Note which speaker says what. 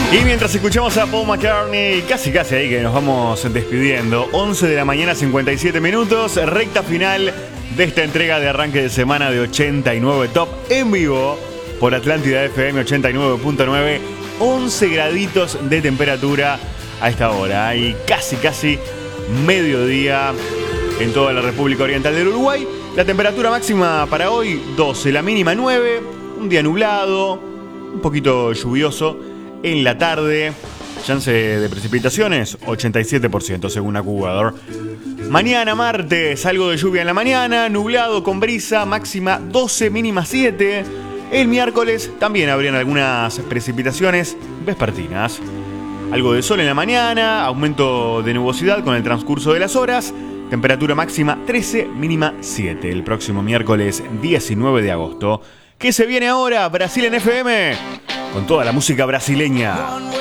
Speaker 1: Y mientras escuchamos a Paul McCartney, casi ahí que nos vamos despidiendo, 11 de la mañana, 57 minutos, recta final de esta entrega de arranque de semana de 89 Top en vivo por Atlántida FM 89.9, 11 graditos de temperatura a esta hora y casi mediodía en toda la República Oriental del Uruguay. La temperatura máxima para hoy 12, la mínima 9, un día nublado, un poquito lluvioso en la tarde, chance de precipitaciones 87% según AccuWeather. Mañana martes, algo de lluvia en la mañana, nublado con brisa, máxima 12, mínima 7. El miércoles también habrían algunas precipitaciones vespertinas. Algo de sol en la mañana, aumento de nubosidad con el transcurso de las horas, temperatura máxima 13, mínima 7. El próximo miércoles 19 de agosto. ¿Qué se viene ahora? Brasil en FM, con toda la música brasileña.